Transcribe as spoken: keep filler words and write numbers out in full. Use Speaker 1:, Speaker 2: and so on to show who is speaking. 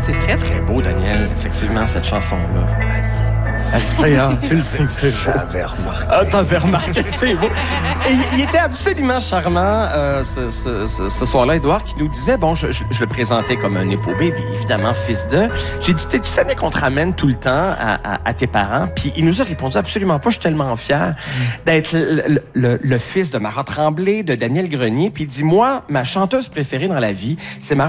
Speaker 1: C'est très, très beau, Daniel, effectivement, cette chanson-là. Excellent, tu le sais que c'est beau.
Speaker 2: J'avais remarqué.
Speaker 1: Ah, t'avais remarqué, c'est beau. Et il était absolument charmant euh, ce, ce, ce, ce soir-là, Édouard, qui nous disait, bon, je, je, je le présentais comme un épo baby, évidemment, fils de. J'ai dit, tu savais qu'on te ramène tout le temps à, à, à tes parents? Puis il nous a répondu, absolument pas, je suis tellement fier d'être le, le, le, le fils de Marat Tremblay, de Daniel Grenier. Puis il dit, moi, ma chanteuse préférée dans la vie, c'est Marat